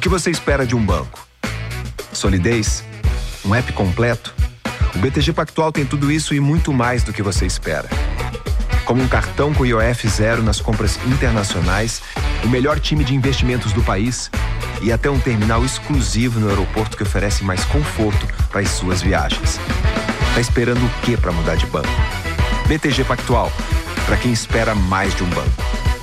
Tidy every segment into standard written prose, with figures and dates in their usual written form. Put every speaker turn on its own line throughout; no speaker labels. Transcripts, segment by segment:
que você espera de um banco? Solidez? Um app completo? O BTG Pactual tem tudo isso e muito mais do que você espera. Como um cartão com IOF zero nas compras internacionais, o melhor time de investimentos do país e até um terminal exclusivo no aeroporto que oferece mais conforto para as suas viagens. Tá esperando o quê para mudar de banco? BTG Pactual, para quem espera mais de um banco.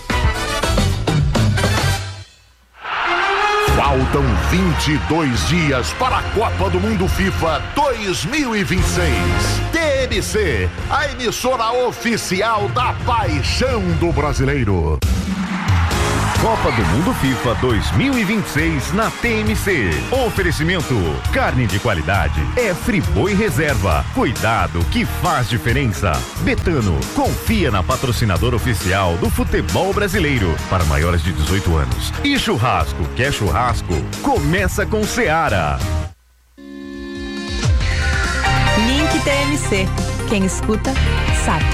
Faltam 22 dias para a Copa do Mundo FIFA 2026. TMC, a emissora oficial da paixão do brasileiro. Copa do Mundo FIFA 2026 na TMC. Oferecimento: carne de qualidade é Friboi Reserva. Cuidado que faz diferença. Betano, confia na patrocinadora oficial do futebol brasileiro para maiores de 18 anos. E churrasco, quer churrasco? Começa com Seara.
Link TMC. Quem escuta, sabe.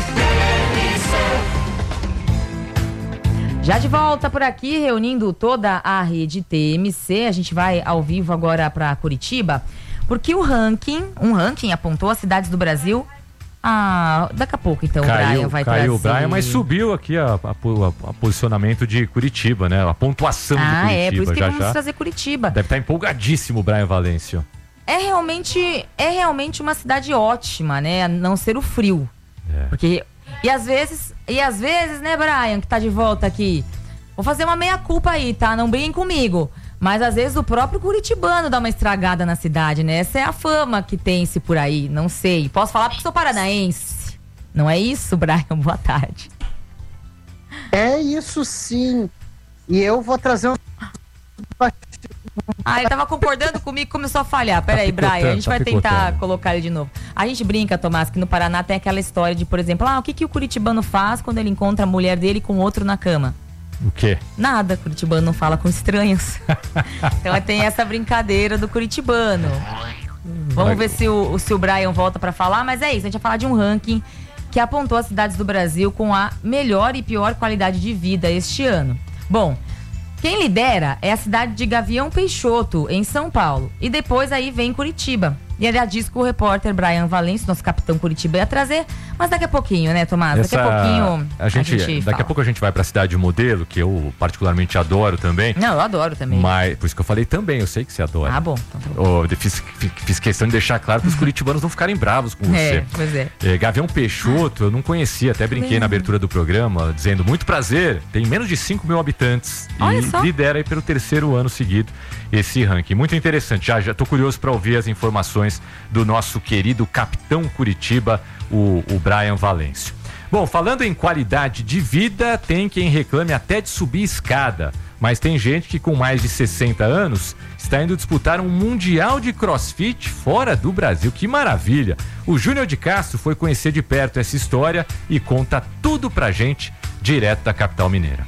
Já de volta por aqui, reunindo toda a rede TMC, a gente vai ao vivo agora para Curitiba, porque um ranking apontou as cidades do Brasil. Daqui a pouco, então, o Brian vai trazer.
Caiu o Brian, mas subiu aqui a posicionamento de Curitiba, né? A pontuação de Curitiba.
É, por isso que vamos trazer Curitiba.
Deve estar empolgadíssimo o Brian Valêncio.
É realmente uma cidade ótima, né? A não ser o frio.
É.
Porque... E às vezes, né, Brian, que tá de volta aqui, vou fazer uma meia-culpa aí, tá? Não briguem comigo. Mas às vezes o próprio curitibano dá uma estragada na cidade, né? Essa é a fama que tem-se por aí, não sei. Posso falar porque sou paranaense. Não é isso, Brian? Boa tarde.
É isso sim. E eu vou trazer um...
Ele tava concordando comigo e começou a falhar. Peraí, Brian, a gente vai tentar colocar ele de novo. A gente brinca, Tomás, que no Paraná tem aquela história de, por exemplo, o que o curitibano faz quando ele encontra a mulher dele com outro na cama?
O quê?
Nada, curitibano não fala com estranhos. Então tem essa brincadeira do curitibano. Vamos ver se o Brian volta pra falar, mas é isso, a gente vai falar de um ranking que apontou as cidades do Brasil com a melhor e pior qualidade de vida este ano. Bom, quem lidera é a cidade de Gavião Peixoto, em São Paulo. E depois aí vem Curitiba. E era disso que o repórter Brian Valêncio, nosso capitão Curitiba, ia trazer. Mas daqui a pouquinho, né, Tomás? Daqui a pouquinho
daqui a pouco a gente vai pra cidade modelo, que eu particularmente adoro também.
Não, eu adoro também.
Mas, por isso que eu falei também, eu sei que você adora.
Bom. Então tá bom.
Fiz questão de deixar claro para os curitibanos não ficarem bravos com você.
Pois é.
Gavião Peixoto, eu não conhecia, até brinquei na abertura do programa, dizendo, muito prazer, tem menos de 5 mil habitantes.
Olha
e
só.
Lidera aí pelo 3º ano seguido esse ranking. Muito interessante, já tô curioso para ouvir as informações do nosso querido capitão Curitiba, o Brian Valêncio. Bom, falando em qualidade de vida, tem quem reclame até de subir escada, mas tem gente que com mais de 60 anos está indo disputar um mundial de crossfit fora do Brasil. Que maravilha! O Júnior de Castro foi conhecer de perto essa história e conta tudo pra gente, direto da capital mineira.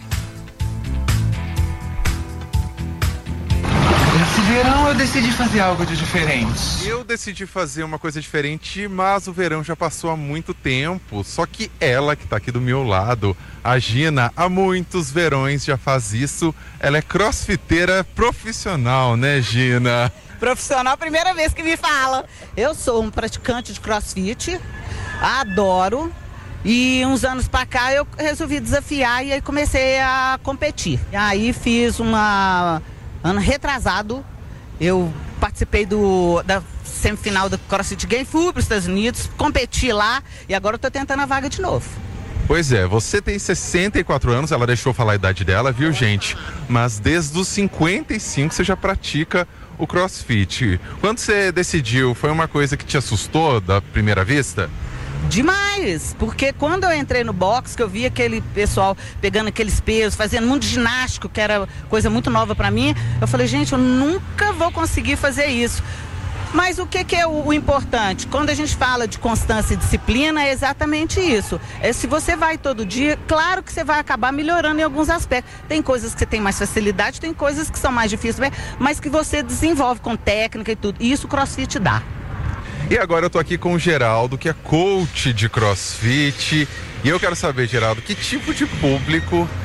Esse verão eu decidi fazer algo de diferente.
Eu decidi fazer uma coisa diferente, mas o verão já passou há muito tempo. Só que ela que tá aqui do meu lado, a Gina, há muitos verões já faz isso. Ela é crossfiteira profissional, né, Gina?
Profissional, primeira vez que me fala. Eu sou um praticante de crossfit, adoro. E uns anos pra cá eu resolvi desafiar e aí comecei a competir. E aí fiz ano retrasado, eu participei da semifinal do CrossFit Games, fui para os Estados Unidos, competi lá e agora eu tô tentando a vaga de novo.
Pois é, você tem 64 anos, ela deixou falar a idade dela, viu, gente? Mas desde os 55 você já pratica o CrossFit. Quando você decidiu, foi uma coisa que te assustou da primeira vista?
Demais, porque quando eu entrei no box, que eu vi aquele pessoal pegando aqueles pesos, fazendo muito ginástico, que era coisa muito nova pra mim, eu falei, gente, eu nunca vou conseguir fazer isso. Mas o que é o importante? Quando a gente fala de constância e disciplina, é exatamente isso. Se você vai todo dia, claro que você vai acabar melhorando em alguns aspectos. Tem coisas que você tem mais facilidade, tem coisas que são mais difíceis, mas que você desenvolve com técnica e tudo. E isso o CrossFit dá.
E agora eu tô aqui com o Geraldo, que é coach de CrossFit. E eu quero saber, Geraldo, que tipo de público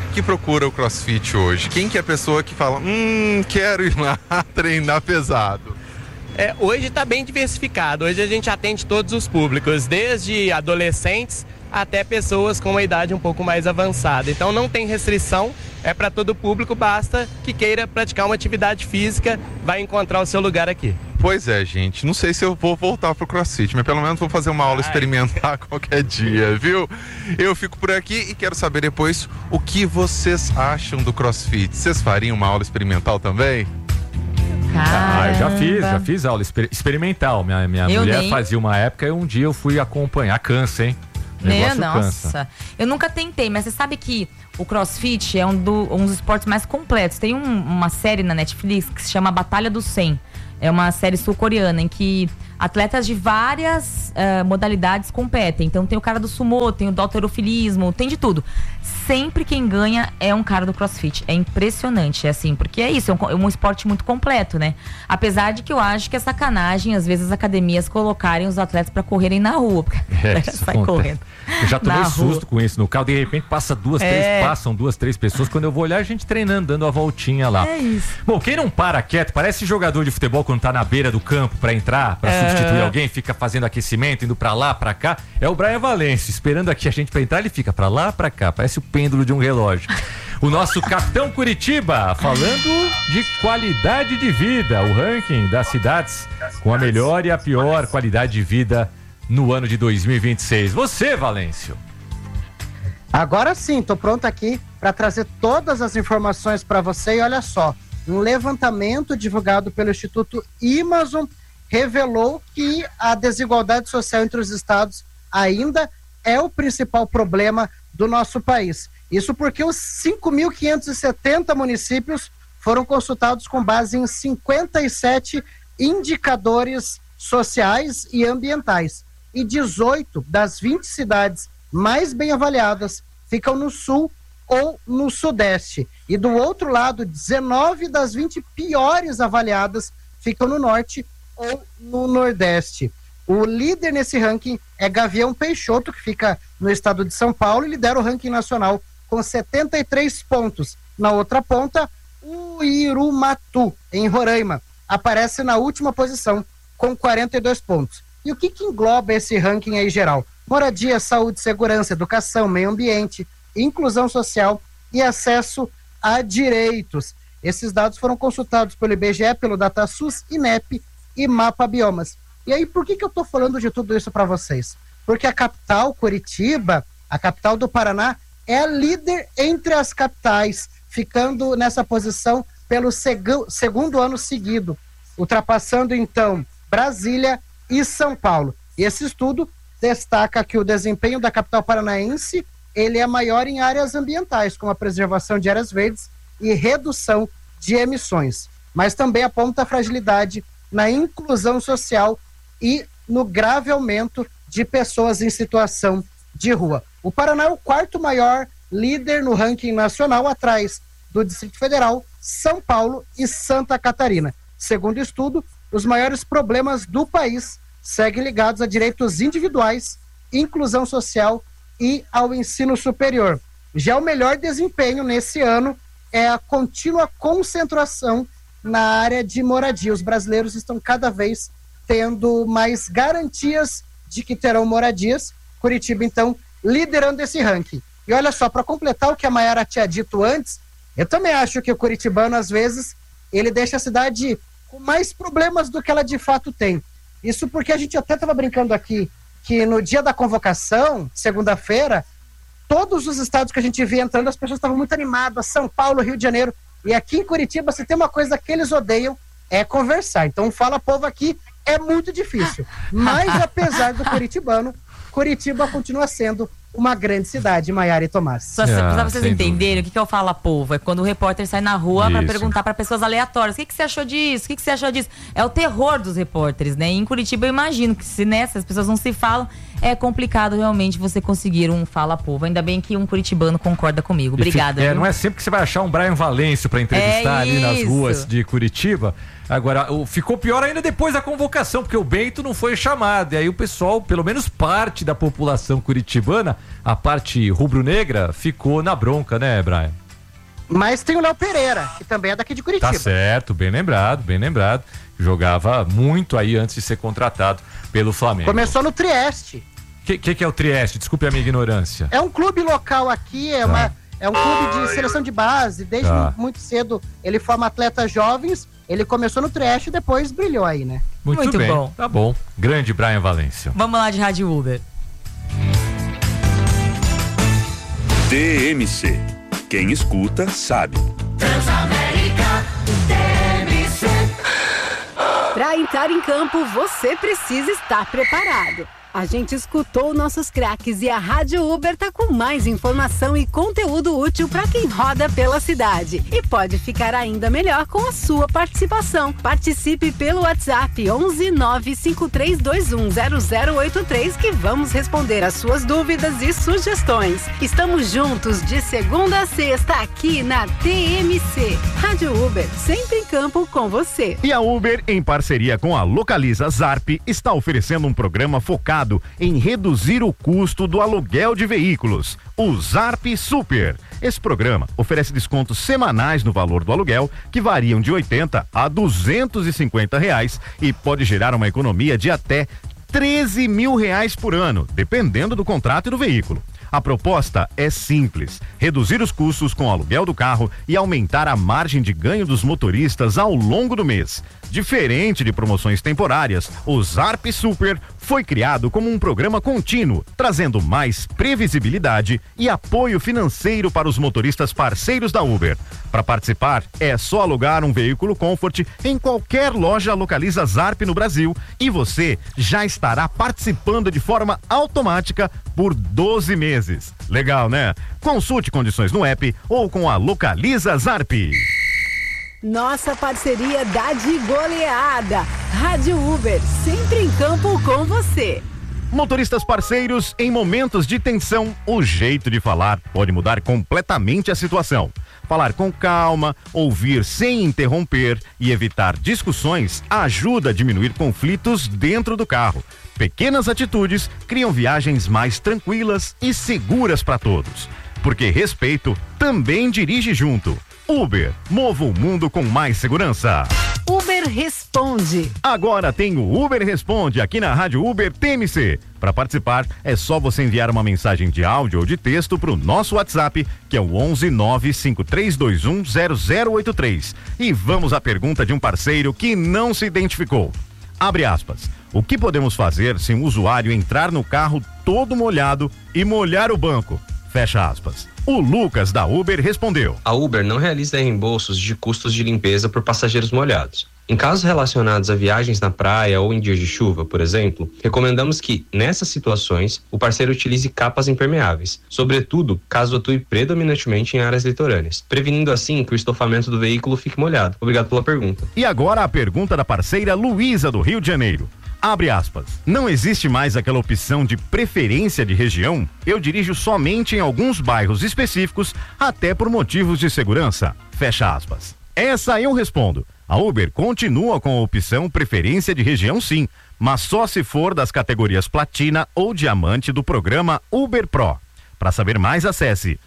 que procura o CrossFit hoje? Quem que é a pessoa que fala, quero ir lá treinar pesado?
Hoje está bem diversificado. Hoje a gente atende todos os públicos, desde adolescentes até pessoas com uma idade um pouco mais avançada. Então não tem restrição, é para todo público, basta que queira praticar uma atividade física, vai encontrar o seu lugar aqui.
Pois é, gente, não sei se eu vou voltar pro CrossFit, mas pelo menos vou fazer uma aula experimentar qualquer dia, viu? Eu fico por aqui e quero saber depois o que vocês acham do CrossFit. Vocês fariam uma aula experimental também?
Eu já fiz aula experimental. Minha mulher fazia uma época e um dia eu fui acompanhar. Cansa, hein?
Nossa, eu nunca tentei, mas você sabe que o CrossFit é um dos esportes mais completos. Tem uma série na Netflix que se chama Batalha dos 100. É uma série sul-coreana em que atletas de várias modalidades competem. Então tem o cara do sumô, tem o do halterofilismo, tem de tudo. Sempre quem ganha é um cara do CrossFit. É impressionante, assim, porque é isso, é um esporte muito completo, né? Apesar de que eu acho que é sacanagem, às vezes, as academias colocarem os atletas pra correrem na rua. Porque sai correndo.
Eu já tomei susto com isso no carro, de repente passam duas, três pessoas. Quando eu vou olhar, a gente treinando, dando a voltinha lá.
É isso.
Bom, quem não para quieto, parece jogador de futebol quando tá na beira do campo pra entrar, pra substituir alguém, fica fazendo aquecimento, indo pra lá, pra cá. É o Brian Valêncio, esperando aqui a gente pra entrar, ele fica pra lá, pra cá, parece o pêndulo de um relógio. O nosso Capitão Curitiba, falando de qualidade de vida, o ranking das cidades com a melhor e a pior qualidade de vida no ano de 2026. Você, Valêncio.
Agora sim, tô pronto aqui para trazer todas as informações para você e olha só, um levantamento divulgado pelo Instituto Amazon revelou que a desigualdade social entre os estados ainda é o principal problema do nosso país. Isso porque os 5.570 municípios foram consultados com base em 57 indicadores sociais e ambientais. E 18 das 20 cidades mais bem avaliadas ficam no sul ou no sudeste. E do outro lado, 19 das 20 piores avaliadas ficam no norte ou no nordeste. O líder nesse ranking é Gavião Peixoto, que fica no estado de São Paulo e lidera o ranking nacional com 73 pontos. Na outra ponta, o Irumatu, em Roraima, aparece na última posição com 42 pontos. E o que engloba esse ranking aí geral? Moradia, saúde, segurança, educação, meio ambiente, inclusão social e acesso a direitos. Esses dados foram consultados pelo IBGE, pelo DataSUS, INEP e Mapa Biomas. E aí, por que eu estou falando de tudo isso para vocês? Porque a capital, Curitiba, a capital do Paraná, é a líder entre as capitais, ficando nessa posição pelo segundo ano seguido, ultrapassando então Brasília e São Paulo. E esse estudo destaca que o desempenho da capital paranaense ele é maior em áreas ambientais, como a preservação de áreas verdes e redução de emissões, mas também aponta a fragilidade na inclusão social e no grave aumento de pessoas em situação de rua. O Paraná é o quarto maior líder no ranking nacional, atrás do Distrito Federal, São Paulo e Santa Catarina. Segundo o estudo, os maiores problemas do país seguem ligados a direitos individuais, inclusão social e ao ensino superior. Já o melhor desempenho nesse ano é a contínua concentração na área de moradia. Os brasileiros estão cada vez tendo mais garantias de que terão moradias. Curitiba, então, liderando esse ranking. E olha só, para completar o que a Mayara tinha dito antes, eu também acho que o curitibano, às vezes, ele deixa a cidade com mais problemas do que ela de fato tem. Isso porque a gente até estava brincando aqui que no dia da convocação, segunda-feira, todos os estados que a gente via entrando, as pessoas estavam muito animadas, São Paulo, Rio de Janeiro, e aqui em Curitiba, se tem uma coisa que eles odeiam, é conversar. Então, fala povo aqui, é muito difícil. Mas, apesar do curitibano, Curitiba continua sendo uma grande cidade, Maiara e Tomás.
Só pra vocês entenderem, o que é o Fala Povo? É quando o repórter sai na rua para perguntar para pessoas aleatórias, o que você achou disso? O que você achou disso? É o terror dos repórteres, né? E em Curitiba eu imagino que se as pessoas não se falam, é complicado realmente você conseguir um fala povo. Ainda bem que um curitibano concorda comigo. Obrigada.
Não é sempre que você vai achar um Brian Valêncio para entrevistar ali nas ruas de Curitiba. Agora, ficou pior ainda depois da convocação, porque o Bento não foi chamado. E aí o pessoal, pelo menos parte da população curitibana, a parte rubro-negra, ficou na bronca, né, Brian?
Mas tem o Léo Pereira, que também é daqui de Curitiba.
Tá certo, bem lembrado. Jogava muito aí antes de ser contratado pelo Flamengo.
Começou no Trieste.
Que é o Trieste? Desculpe a minha ignorância.
É um clube local aqui, é um clube de seleção de base. Desde muito cedo ele forma atletas jovens. Ele começou no Trieste e depois brilhou aí, né?
Muito bem, bom. Tá bom. Grande Brian Valêncio.
Vamos lá de Rádio Uber.
TMC. Quem escuta, sabe.
Transamérica, TMC. Para entrar em campo, você precisa estar preparado. A gente escutou nossos craques e a Rádio Uber tá com mais informação e conteúdo útil para quem roda pela cidade. E pode ficar ainda melhor com a sua participação. Participe pelo WhatsApp 11 95321 0083 que vamos responder as suas dúvidas e sugestões. Estamos juntos de segunda a sexta aqui na TMC. Rádio Uber, sempre em campo com você.
E a Uber, em parceria com a Localiza Zarp, está oferecendo um programa focado em reduzir o custo do aluguel de veículos, o Zarp Super. Esse programa oferece descontos semanais no valor do aluguel, que variam de R$80 a R$250 e pode gerar uma economia de até R$13 mil por ano, dependendo do contrato e do veículo. A proposta é simples: reduzir os custos com o aluguel do carro e aumentar a margem de ganho dos motoristas ao longo do mês. Diferente de promoções temporárias, o Zarp Super foi criado como um programa contínuo, trazendo mais previsibilidade e apoio financeiro para os motoristas parceiros da Uber. Para participar, é só alugar um veículo Comfort em qualquer loja Localiza Zarp no Brasil e você já estará participando de forma automática por 12 meses. Legal, né? Consulte condições no app ou com a Localiza Zarp.
Nossa parceria dá de goleada. Rádio Uber, sempre em campo com você.
Motoristas parceiros, em momentos de tensão, o jeito de falar pode mudar completamente a situação. Falar com calma, ouvir sem interromper e evitar discussões ajuda a diminuir conflitos dentro do carro. Pequenas atitudes criam viagens mais tranquilas e seguras para todos. Porque respeito também dirige junto. Uber, mova o mundo com mais segurança.
Uber Responde.
Agora tem o Uber Responde aqui na Rádio Uber TMC. Para participar, é só você enviar uma mensagem de áudio ou de texto para o nosso WhatsApp, que é o 11 95321 0083. E vamos à pergunta de um parceiro que não se identificou. Abre aspas. O que podemos fazer se um usuário entrar no carro todo molhado e molhar o banco? Fecha aspas. O Lucas da Uber respondeu:
a Uber não realiza reembolsos de custos de limpeza por passageiros molhados. Em casos relacionados a viagens na praia ou em dias de chuva, por exemplo, recomendamos que, nessas situações, o parceiro utilize capas impermeáveis, sobretudo caso atue predominantemente em áreas litorâneas, prevenindo assim que o estofamento do veículo fique molhado. Obrigado pela pergunta.
E agora a pergunta da parceira Luísa do Rio de Janeiro. Abre aspas. Não existe mais aquela opção de preferência de região? Eu dirijo somente em alguns bairros específicos, até por motivos de segurança. Fecha aspas. Essa eu respondo. A Uber continua com a opção preferência de região sim, mas só se for das categorias Platina ou Diamante do programa Uber Pro. Para saber mais, acesse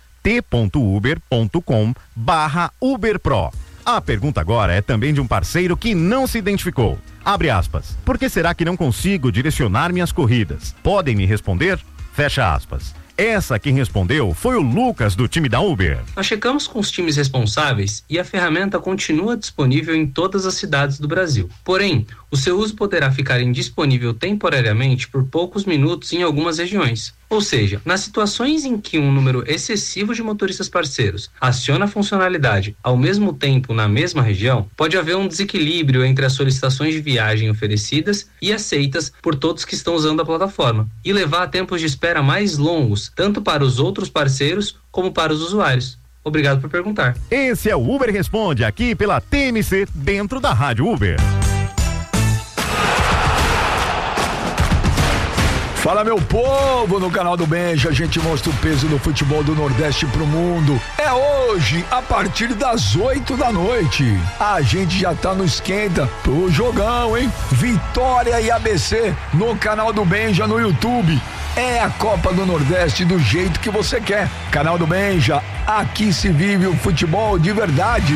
t.uber.com/uberpro. A pergunta agora é também de um parceiro que não se identificou. Abre aspas. Por que será que não consigo direcionar minhas corridas? Podem me responder? Fecha aspas. Essa quem respondeu foi o Lucas do time da Uber.
Nós checamos com os times responsáveis e a ferramenta continua disponível em todas as cidades do Brasil. Porém, o seu uso poderá ficar indisponível temporariamente por poucos minutos em algumas regiões. Ou seja, nas situações em que um número excessivo de motoristas parceiros aciona a funcionalidade ao mesmo tempo na mesma região, pode haver um desequilíbrio entre as solicitações de viagem oferecidas e aceitas por todos que estão usando a plataforma, e levar a tempos de espera mais longos, tanto para os outros parceiros como para os usuários. Obrigado por perguntar.
Esse é o Uber Responde, aqui pela TMC, dentro da Rádio Uber.
Fala, meu povo, no canal do Benja, a gente mostra o peso do futebol do Nordeste pro mundo. É hoje, a partir das 8 da noite. A gente já tá no esquenta pro jogão, hein? Vitória e ABC no canal do Benja no YouTube. É a Copa do Nordeste do jeito que você quer. Canal do Benja, aqui se vive o futebol de verdade.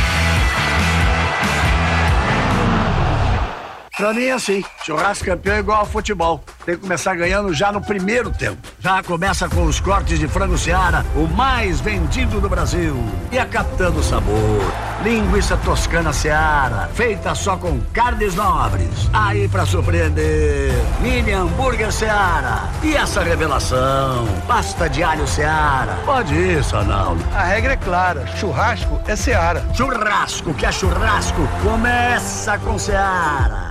Pra mim é assim, churrasco campeão é igual ao futebol. Tem que começar ganhando já no primeiro tempo. Já começa com os cortes de frango Seara, o mais vendido do Brasil. E a Capitã do Sabor, linguiça toscana Seara, feita só com carnes nobres. Aí pra surpreender, mini hambúrguer Seara. E essa revelação, pasta de alho Seara. Pode ir, Sonaldo.
A regra é clara, churrasco é Seara.
Churrasco que é churrasco, começa com Seara.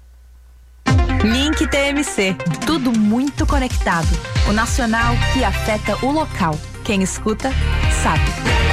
Link TMC, tudo muito conectado. O nacional que afeta o local. Quem escuta, sabe.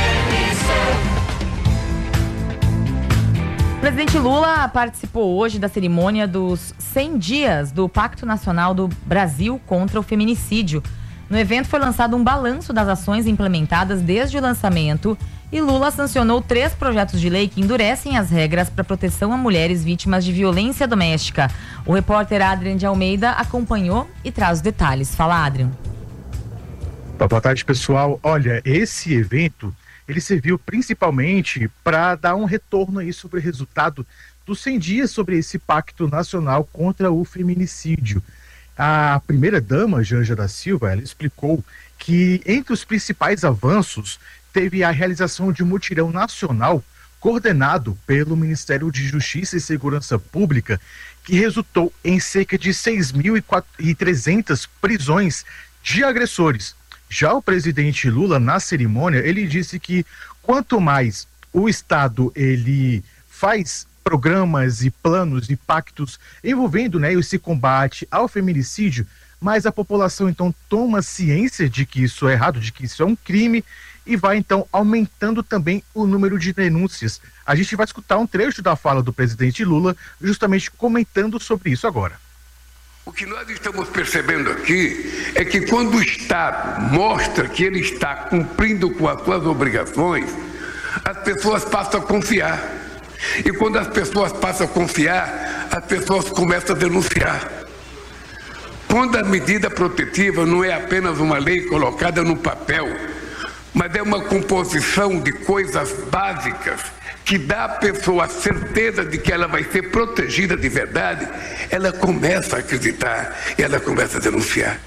O presidente Lula participou hoje da cerimônia dos 100 dias do Pacto Nacional do Brasil contra o Feminicídio. No evento foi lançado um balanço das ações implementadas desde o lançamento e Lula sancionou 3 projetos de lei que endurecem as regras para proteção a mulheres vítimas de violência doméstica. O repórter Adrian de Almeida acompanhou e traz os detalhes. Fala, Adrian.
Boa tarde, pessoal. Olha, esse evento, ele serviu principalmente para dar um retorno aí sobre o resultado dos 100 dias sobre esse Pacto Nacional contra o Feminicídio. A primeira-dama, Janja da Silva, ela explicou que entre os principais avanços teve a realização de um mutirão nacional coordenado pelo Ministério de Justiça e Segurança Pública, que resultou em cerca de 6.300 prisões de agressores. Já o presidente Lula, na cerimônia, ele disse que quanto mais o Estado ele faz programas e planos e pactos envolvendo, né, esse combate ao feminicídio, mas a população então toma ciência de que isso é errado, de que isso é um crime e vai então aumentando também o número de denúncias. A gente vai escutar um trecho da fala do presidente Lula justamente comentando sobre isso agora.
O que nós estamos percebendo aqui é que quando o Estado mostra que ele está cumprindo com as suas obrigações, as pessoas passam a confiar. E quando as pessoas passam a confiar, as pessoas começam a denunciar. Quando a medida protetiva não é apenas uma lei colocada no papel, mas é uma composição de coisas básicas que dá à pessoa a certeza de que ela vai ser protegida de verdade, ela começa a acreditar e ela começa a denunciar.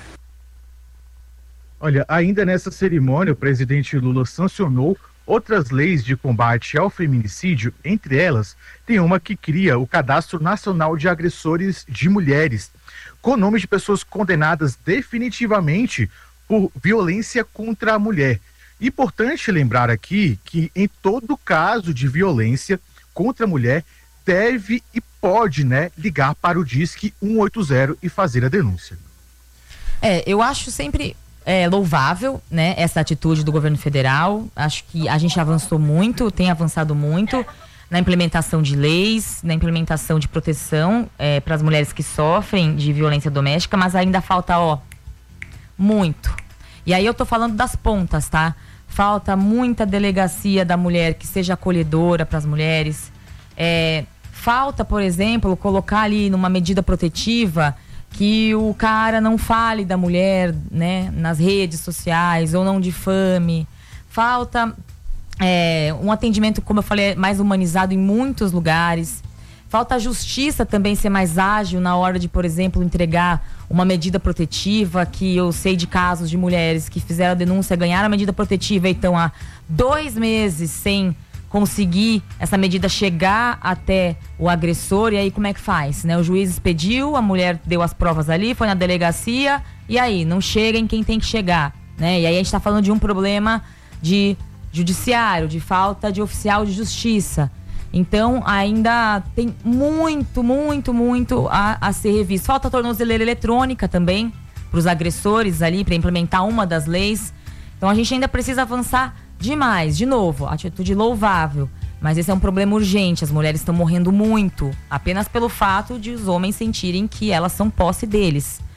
Olha, ainda nessa cerimônia, o presidente Lula sancionou outras leis de combate ao feminicídio. Entre elas, tem uma que cria o Cadastro Nacional de Agressores de Mulheres, com nome de pessoas condenadas definitivamente por violência contra a mulher. Importante lembrar aqui que em todo caso de violência contra a mulher deve e pode, né, ligar para o Disque 180 e fazer a denúncia.
Eu acho sempre louvável, né, essa atitude do governo federal. Acho que a gente avançou muito, tem avançado muito na implementação de leis, na implementação de proteção para as mulheres que sofrem de violência doméstica, mas ainda falta, muito. E aí eu tô falando das pontas, tá? Falta muita delegacia da mulher que seja acolhedora para as mulheres. Falta, por exemplo, colocar ali numa medida protetiva que o cara não fale da mulher, né, nas redes sociais ou não difame. Falta um atendimento, como eu falei, mais humanizado em muitos lugares. Falta a justiça também ser mais ágil na hora de, por exemplo, entregar uma medida protetiva, que eu sei de casos de mulheres que fizeram a denúncia, ganharam a medida protetiva e estão há 2 meses sem conseguir essa medida chegar até o agressor. E aí como é que faz, né? O juiz expediu, a mulher deu as provas ali, foi na delegacia e aí não chega em quem tem que chegar, né? E aí a gente está falando de um problema de judiciário, de falta de oficial de justiça. Então ainda tem muito a ser revisto. Falta a tornozeleira eletrônica também para os agressores ali, para implementar uma das leis. Então a gente ainda precisa avançar demais. De novo, atitude louvável, mas esse é um problema urgente. As mulheres estão morrendo muito apenas pelo fato de os homens sentirem que elas são posse deles.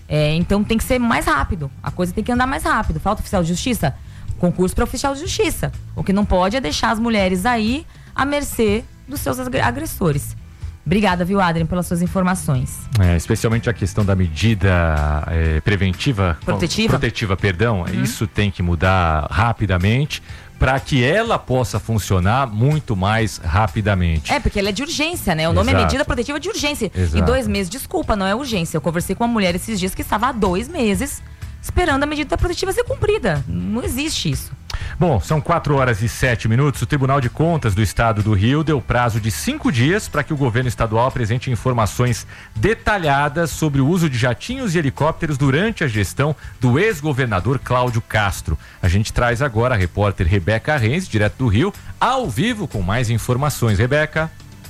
Então tem que ser mais rápido. A coisa tem que andar mais rápido. Falta oficial de justiça? Concurso para oficial de justiça. O que não pode é deixar as mulheres aí à mercê dos seus agressores. Obrigada, viu, Adrien, pelas suas informações.
Especialmente a questão da medida preventiva... Protetiva, perdão. Isso tem que mudar rapidamente para que ela possa funcionar muito mais rapidamente.
Porque ela é de urgência, né? O nome é medida protetiva de urgência.
Exato.
E 2 meses, desculpa, não é urgência. Eu conversei com uma mulher esses dias que estava há 2 meses esperando a medida protetiva ser cumprida. Não existe isso.
Bom, são 4h07. O Tribunal de Contas do Estado do Rio deu prazo de 5 dias para que o governo estadual apresente informações detalhadas sobre o uso de jatinhos e helicópteros durante a gestão do ex-governador Cláudio Castro. A gente traz agora a repórter Rebeca Renz, direto do Rio, ao vivo com mais informações. Rebeca.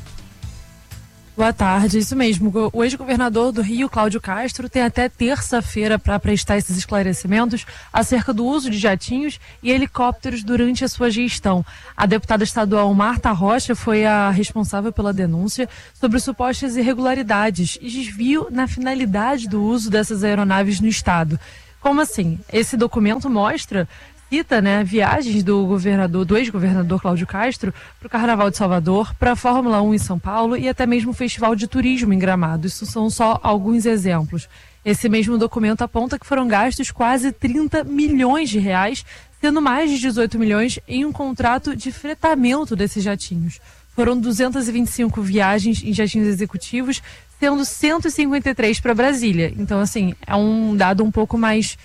Boa tarde, isso mesmo. O ex-governador do Rio, Cláudio Castro, tem até terça-feira para prestar esses esclarecimentos acerca do uso de jatinhos e helicópteros durante a sua gestão. A deputada estadual Marta Rocha foi a responsável pela denúncia sobre supostas irregularidades e desvio na finalidade do uso dessas aeronaves no estado. Como assim? Esse documento cita, viagens do ex-governador Cláudio Castro para o Carnaval de Salvador, para a Fórmula 1 em São Paulo e até mesmo o Festival de Turismo em Gramado. Isso são só alguns exemplos. Esse mesmo documento aponta que foram gastos quase 30 milhões de reais, sendo mais de 18 milhões em um contrato de fretamento desses jatinhos. Foram 225 viagens em jatinhos executivos, sendo 153 para Brasília. Então, assim, é um dado um pouco mais...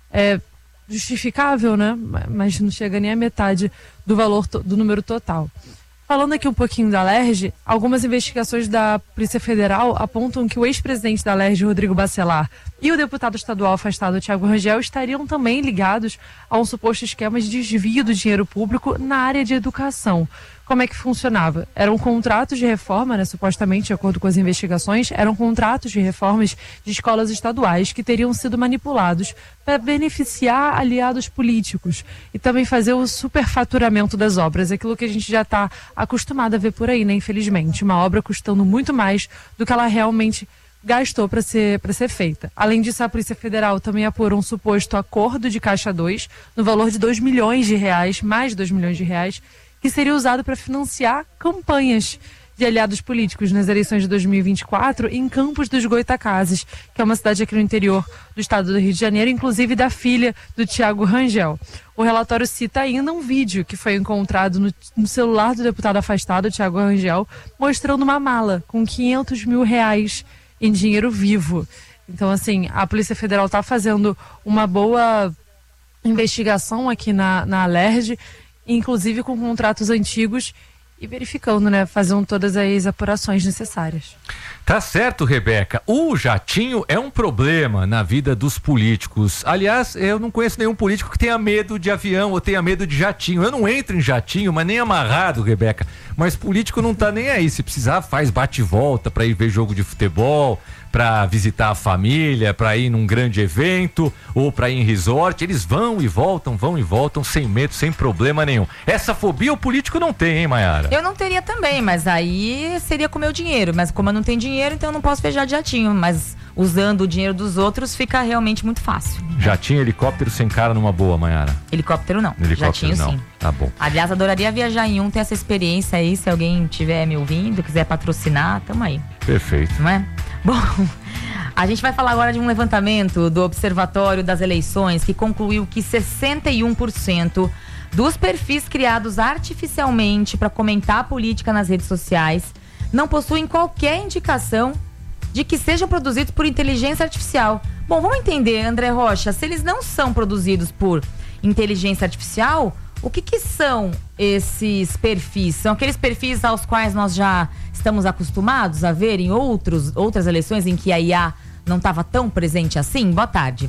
justificável, né? Mas não chega nem a metade do valor do número total. Falando aqui um pouquinho da Alerj, algumas investigações da Polícia Federal apontam que o ex-presidente da Alerj, Rodrigo Bacelar, e o deputado estadual afastado, Thiago Rangel, estariam também ligados a um suposto esquema de desvio do dinheiro público na área de educação. Como é que funcionava? Eram contratos de reforma, supostamente, de acordo com as investigações, eram contratos de reformas de escolas estaduais que teriam sido manipulados para beneficiar aliados políticos e também fazer o superfaturamento das obras, aquilo que a gente já está acostumado a ver por aí, né? Infelizmente, uma obra custando muito mais do que ela realmente gastou para ser feita. Além disso, a Polícia Federal também apurou um suposto acordo de Caixa 2 no valor de 2 milhões de reais, mais de 2 milhões de reais, que seria usado para financiar campanhas de aliados políticos nas eleições de 2024 em Campos dos Goitacazes, que é uma cidade aqui no interior do estado do Rio de Janeiro, inclusive da filha do Thiago Rangel. O relatório cita ainda um vídeo que foi encontrado no celular do deputado afastado, Thiago Rangel, mostrando uma mala com 500 mil reais em dinheiro vivo. Então, assim, a Polícia Federal está fazendo uma boa investigação aqui na Alerj, inclusive com contratos antigos e verificando, fazendo todas as apurações necessárias.
Tá certo, Rebeca. O jatinho é um problema na vida dos políticos. Aliás, eu não conheço nenhum político que tenha medo de avião ou tenha medo de jatinho. Eu não entro em jatinho, mas nem amarrado, Rebeca. Mas político não tá nem aí. Se precisar, faz bate-volta para ir ver jogo de futebol, para visitar a família, para ir num grande evento ou para ir em resort. Eles vão e voltam sem medo, sem problema nenhum. Essa fobia o político não tem, hein, Mayara?
Eu não teria também, mas aí seria com o meu dinheiro. Mas como eu não tenho dinheiro, então eu não posso viajar de jatinho. Mas usando o dinheiro dos outros fica realmente muito fácil.
Jatinho, helicóptero sem cara numa boa, Mayara?
Helicóptero não.
Jatinho
não. Sim.
Tá bom.
Aliás, adoraria viajar em um, ter essa experiência aí. Se alguém estiver me ouvindo, quiser patrocinar, tamo aí.
Perfeito.
Não é? Bom, a gente vai falar agora de um levantamento do Observatório das Eleições que concluiu que 61% dos perfis criados artificialmente para comentar a política nas redes sociais não possuem qualquer indicação de que sejam produzidos por inteligência artificial. Bom, vamos entender, André Rocha, se eles não são produzidos por inteligência artificial, o que são esses perfis? São aqueles perfis aos quais nós já estamos acostumados a ver em outras eleições em que a IA não estava tão presente assim? Boa tarde.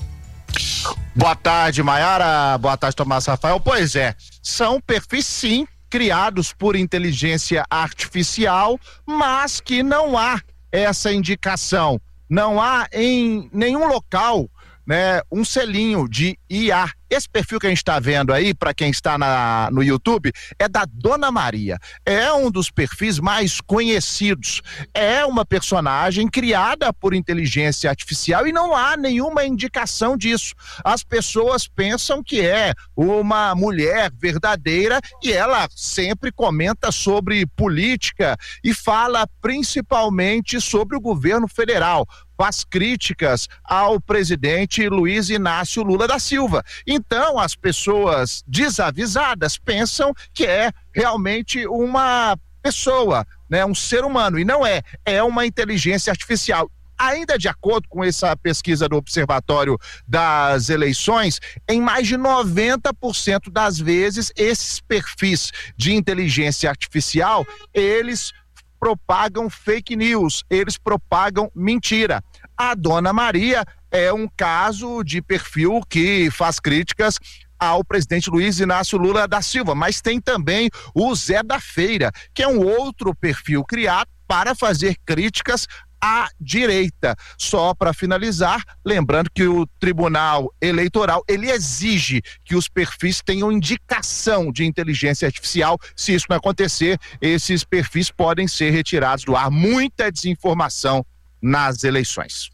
Boa tarde, Mayara. Boa tarde, Tomás Rafael. Pois é, são perfis sim criados por inteligência artificial, mas que não há essa indicação. Não há em nenhum local, um selinho de IA. Esse perfil que a gente está vendo aí, para quem está no YouTube, é da Dona Maria. É um dos perfis mais conhecidos. É uma personagem criada por inteligência artificial e não há nenhuma indicação disso. As pessoas pensam que é uma mulher verdadeira e ela sempre comenta sobre política e fala principalmente sobre o governo federal. Faz críticas ao presidente Luiz Inácio Lula da Silva. Então, as pessoas desavisadas pensam que é realmente uma pessoa, né, um ser humano, e não é. É uma inteligência artificial. Ainda de acordo com essa pesquisa do Observatório das Eleições, em mais de 90% das vezes, esses perfis de inteligência artificial, eles propagam fake news, eles propagam mentira. A Dona Maria é um caso de perfil que faz críticas ao presidente Luiz Inácio Lula da Silva, mas tem também o Zé da Feira, que é um outro perfil criado para fazer críticas à direita. Só para finalizar, lembrando que o Tribunal Eleitoral, ele exige que os perfis tenham indicação de inteligência artificial. Se isso não acontecer, esses perfis podem ser retirados do ar. Muita desinformação nas eleições.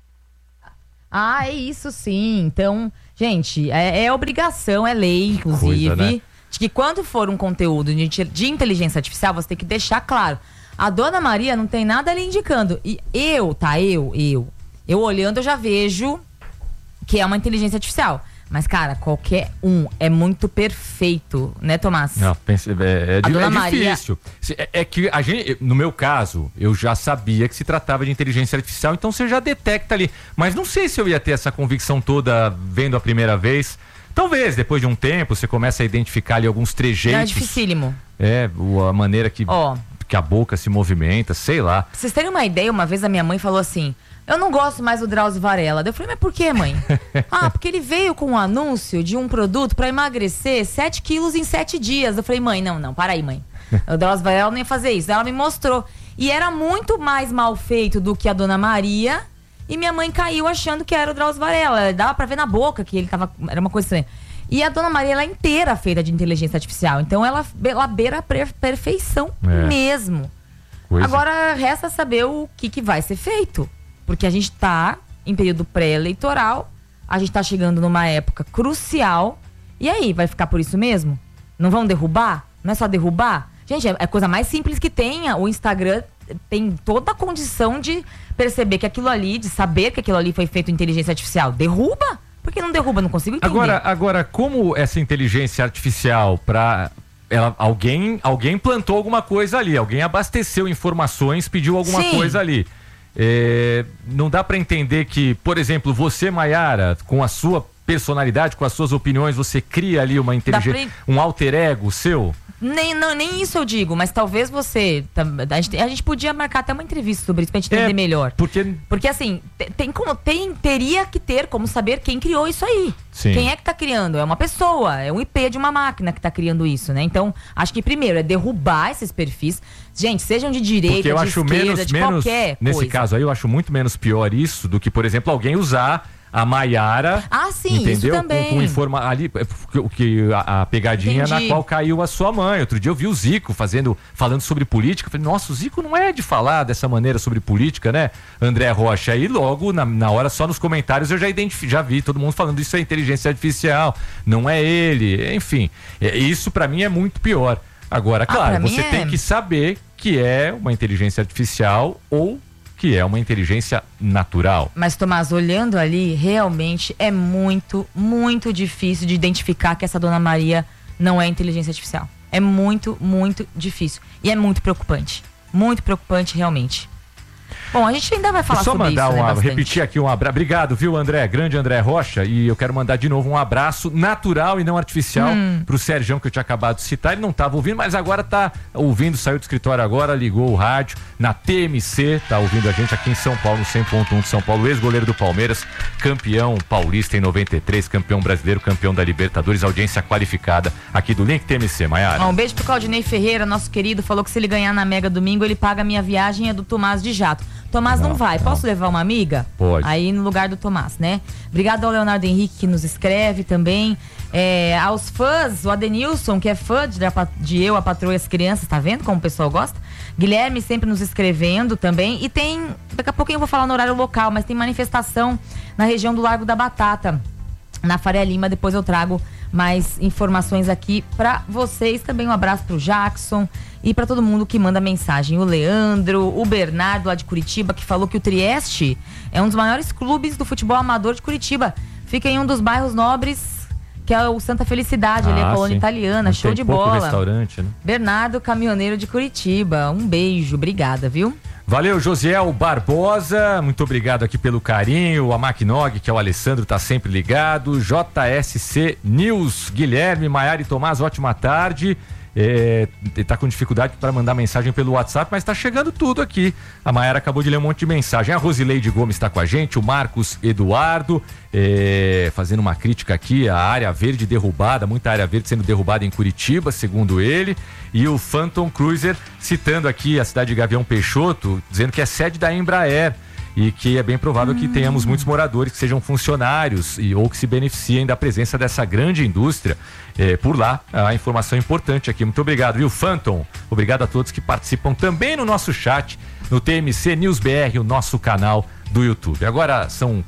Ah, é isso sim. Então, gente, é obrigação, é lei, inclusive,
Coisa, né?
de que quando for um conteúdo de inteligência artificial, você tem que deixar claro. A Dona Maria não tem nada ali indicando. E eu olhando, eu já vejo que é uma inteligência artificial. Mas, cara, qualquer um é muito perfeito, né, Tomás?
Não, é
Dona Maria...
difícil. É que a gente, no meu caso, eu já sabia que se tratava de inteligência artificial, então você já detecta ali. Mas não sei se eu ia ter essa convicção toda vendo a primeira vez. Talvez, depois de um tempo, você começa a identificar ali alguns trejeitos.
É dificílimo.
A maneira que a boca se movimenta, sei lá.
Pra vocês terem uma ideia, uma vez a minha mãe falou assim: eu não gosto mais do Drauzio Varela. Eu falei, mas por quê, mãe? Porque ele veio com um anúncio de um produto pra emagrecer 7 quilos em 7 dias. Eu falei, mãe, não, para aí, mãe. O Drauzio Varela não ia fazer isso. Ela me mostrou. E era muito mais mal feito do que a Dona Maria. E minha mãe caiu achando que era o Drauzio Varela. Dava pra ver na boca que ele tava... Era uma coisa estranha. E a Dona Maria, ela é inteira feita de inteligência artificial. Então, ela beira a perfeição mesmo. Agora, resta saber o que vai ser feito. Porque a gente tá em período pré-eleitoral. A gente tá chegando numa época crucial. E aí, vai ficar por isso mesmo? Não vão derrubar? Não é só derrubar? Gente, é a coisa mais simples que tem. O Instagram tem toda a condição de perceber que aquilo ali, de saber que aquilo ali foi feito inteligência artificial. Derruba? Por que não derruba? Não consigo entender.
Agora, como essa inteligência artificial alguém plantou alguma coisa ali, alguém abasteceu informações, pediu alguma coisa ali. Não dá para entender que, por exemplo, você, Maiara, com a sua personalidade, com as suas opiniões, você cria ali uma inteligência, um alter ego seu?
Nem isso eu digo, mas talvez você... A gente podia marcar até uma entrevista sobre isso pra gente entender melhor. Porque assim, teria que ter como saber quem criou isso aí.
Sim.
Quem é que tá criando? É uma pessoa, é um IP de uma máquina que tá criando isso, né? Então, acho que primeiro é derrubar esses perfis. Gente, sejam de direita, de esquerda, de qualquer coisa.
Nesse caso aí, eu acho muito menos pior isso do que, por exemplo, alguém usar a Maiara,
sim,
entendeu?
Isso também.
Com ali, a pegadinha na qual caiu a sua mãe. Outro dia eu vi o Zico falando sobre política. Eu falei, nossa, o Zico não é de falar dessa maneira sobre política, né? André Rocha. Aí logo, na hora, só nos comentários, eu já vi todo mundo falando isso é inteligência artificial, não é ele. Enfim, isso pra mim é muito pior. Agora, claro, você tem que saber que é uma inteligência artificial ou que é uma inteligência natural.
Mas, Tomás, olhando ali, realmente é muito, muito difícil de identificar que essa Dona Maria não é inteligência artificial. É muito, muito difícil. E é muito preocupante. Muito preocupante, realmente. Bom, a gente ainda vai falar sobre isso,
repetir aqui um abraço. Obrigado, viu, André? Grande André Rocha. E eu quero mandar de novo um abraço natural e não artificial pro Sérgio, que eu tinha acabado de citar. Ele não estava ouvindo, mas agora tá ouvindo, saiu do escritório agora, ligou o rádio na TMC, tá ouvindo a gente aqui em São Paulo, no 100.1 de São Paulo, ex-goleiro do Palmeiras, campeão paulista em 93, campeão brasileiro, campeão da Libertadores, audiência qualificada aqui do Link TMC, Maiara.
Um beijo pro Claudinei Ferreira, nosso querido, falou que se ele ganhar na Mega domingo, ele paga a minha viagem e a do Tomás de jato. Tomás não vai. Posso levar uma amiga?
Pode.
Aí no lugar do Tomás, né? Obrigado ao Leonardo Henrique, que nos escreve também. Aos fãs, o Adenilson, que é fã de Eu, a Patroa e as Crianças, tá vendo como o pessoal gosta? Guilherme sempre nos escrevendo também. E tem, daqui a pouquinho eu vou falar no horário local, mas tem manifestação na região do Largo da Batata, na Faria Lima. Depois eu trago mais informações aqui pra vocês. Também um abraço pro Jackson e pra todo mundo que manda mensagem. O Leandro, o Bernardo lá de Curitiba, que falou que o Trieste é um dos maiores clubes do futebol amador de Curitiba. Fica em um dos bairros nobres, que é o Santa Felicidade, ali a colônia italiana.
Não
show
tem
de
pouco
bola.
Restaurante, né?
Bernardo, caminhoneiro de Curitiba. Um beijo, obrigada, viu?
Valeu, Josiel Barbosa, muito obrigado aqui pelo carinho. A Macnog, que é o Alessandro, tá sempre ligado. JSC News, Guilherme, Maiara e Tomás, ótima tarde. Ele tá com dificuldade para mandar mensagem pelo WhatsApp, mas tá chegando tudo aqui. A Maiara acabou de ler um monte de mensagem. A Rosileide Gomes está com a gente, o Marcos Eduardo fazendo uma crítica aqui, a área verde derrubada, muita área verde sendo derrubada em Curitiba, segundo ele. E o Phantom Cruiser citando aqui a cidade de Gavião Peixoto, dizendo que é sede da Embraer e que é bem provável que tenhamos muitos moradores que sejam funcionários ou que se beneficiem da presença dessa grande indústria por lá. A informação importante aqui. Muito obrigado, viu, Phantom? Obrigado a todos que participam também no nosso chat, no TMC News BR, o nosso canal do YouTube. Agora são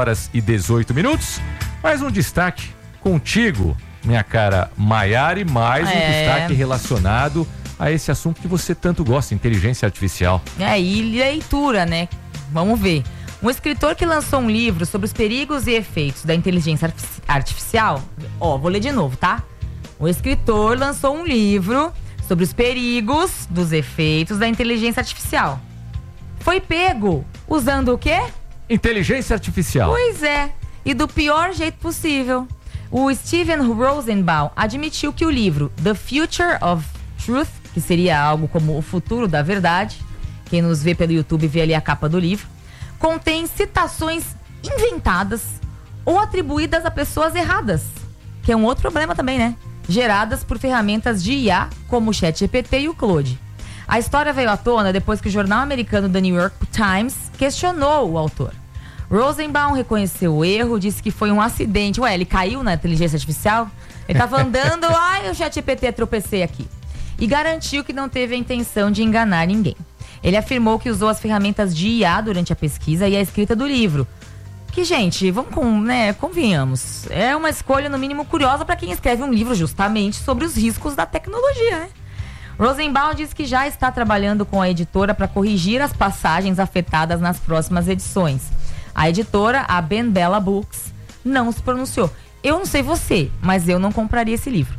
4h18. Mais um destaque contigo, minha cara Maiara, e mais um destaque relacionado a esse assunto que você tanto gosta, inteligência artificial.
E leitura, né? Vamos ver. Um escritor que lançou um livro sobre os perigos e efeitos da inteligência artificial. Vou ler de novo, tá? O escritor lançou um livro sobre os perigos dos efeitos da inteligência artificial. Foi pego usando o quê?
Inteligência artificial.
Pois é. E do pior jeito possível. O Steven Rosenbaum admitiu que o livro The Future of Truth, que seria algo como o futuro da verdade, quem nos vê pelo YouTube vê ali a capa do livro, contém citações inventadas ou atribuídas a pessoas erradas, que é um outro problema também, né? Geradas por ferramentas de IA, como o ChatGPT e o Claude. A história veio à tona depois que o jornal americano The New York Times questionou o autor. Rosenbaum reconheceu o erro, disse que foi um acidente. Ele caiu na inteligência artificial? Ele estava andando, o ChatGPT, tropecei aqui. E garantiu que não teve a intenção de enganar ninguém. Ele afirmou que usou as ferramentas de IA durante a pesquisa e a escrita do livro. Que, gente, convenhamos, é uma escolha no mínimo curiosa para quem escreve um livro justamente sobre os riscos da tecnologia, né? Rosenbaum diz que já está trabalhando com a editora para corrigir as passagens afetadas nas próximas edições. A editora, a Ben Bella Books, não se pronunciou. Eu não sei você, mas eu não compraria esse livro.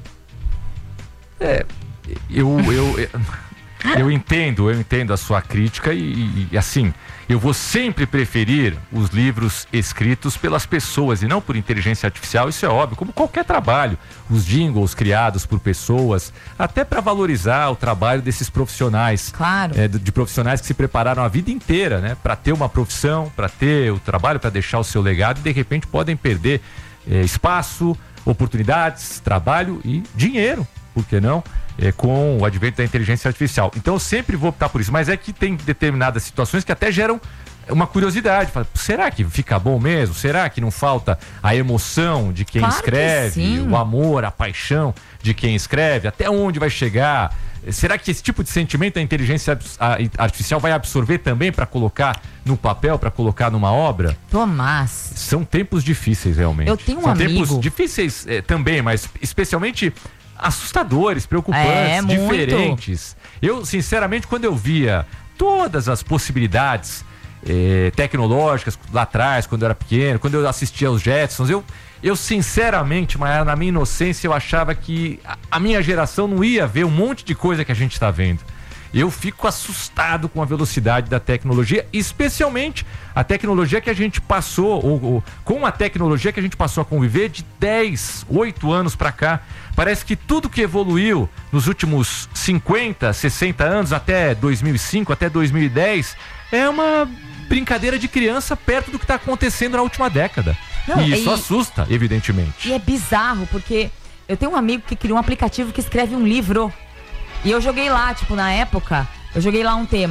Eu entendo a sua crítica e assim, eu vou sempre preferir os livros escritos pelas pessoas e não por inteligência artificial, isso é óbvio, como qualquer trabalho. Os jingles criados por pessoas, até para valorizar o trabalho desses profissionais.
Claro.
De profissionais que se prepararam a vida inteira, né? Para ter uma profissão, para ter o trabalho, para deixar o seu legado e de repente podem perder espaço, oportunidades, trabalho e dinheiro, por que não? Com o advento da inteligência artificial. Então eu sempre vou optar por isso, mas é que tem determinadas situações que até geram uma curiosidade. Será que fica bom mesmo? Será que não falta a emoção de quem escreve, o amor, a paixão de quem escreve? Até onde vai chegar? Será que esse tipo de sentimento a inteligência artificial vai absorver também para colocar no papel, para colocar numa obra?
Tomás.
São tempos difíceis, realmente.
Eu tenho um amigo.
São tempos difíceis também, mas especialmente assustadores, preocupantes, diferentes. Eu, sinceramente, quando eu via todas as possibilidades tecnológicas lá atrás, quando eu era pequeno, quando eu assistia aos Jetsons, eu sinceramente, Maiara, na minha inocência, eu achava que a minha geração não ia ver um monte de coisa que a gente está vendo. Eu fico assustado com a velocidade da tecnologia, especialmente a tecnologia que a gente passou, com a tecnologia que a gente passou a conviver de 8 anos para cá. Parece que tudo que evoluiu nos últimos 50, 60 anos, até 2005, até 2010, é uma brincadeira de criança perto do que está acontecendo na última década. E isso assusta, evidentemente.
E é bizarro, porque eu tenho um amigo que criou um aplicativo que escreve um livro. E eu joguei lá, na época, eu joguei lá um tema.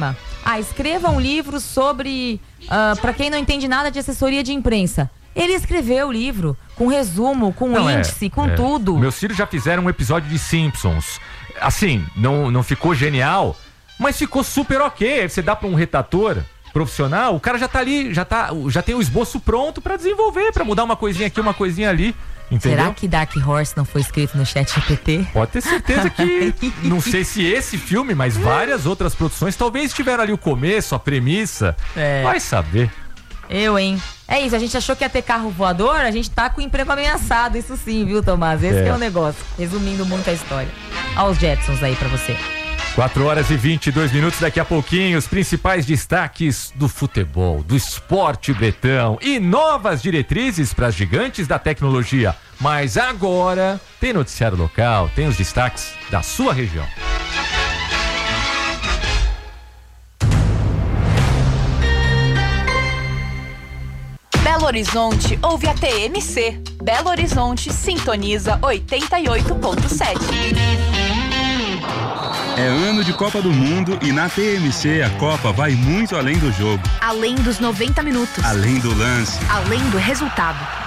escreva um livro sobre, pra quem não entende nada de assessoria de imprensa. Ele escreveu o livro com resumo, com índice, com tudo.
Meus filhos já fizeram um episódio de Simpsons. Assim, não ficou genial, mas ficou super ok. Aí você dá pra um redator profissional, o cara já tá ali, já tem o esboço pronto pra desenvolver, pra mudar uma coisinha aqui, uma coisinha ali. Entendeu?
Será que Dark Horse não foi escrito no ChatGPT?
Pode ter certeza que, não sei se esse filme, mas várias outras produções talvez tiveram ali o começo, a premissa. Vai saber.
É isso, a gente achou que ia ter carro voador, a gente tá com o emprego ameaçado, isso sim, viu, Tomás? Esse que é o negócio, resumindo muito a história. Olha os Jetsons aí pra você.
4h22, daqui a pouquinho, os principais destaques do futebol, do esporte bretão e novas diretrizes para as gigantes da tecnologia. Mas agora tem noticiário local, tem os destaques da sua região.
Belo Horizonte ouve a TMC. Belo Horizonte sintoniza 88.7.
É ano de Copa do Mundo e na TMC a Copa vai muito além do jogo.
Além dos 90 minutos.
Além do lance.
Além do resultado.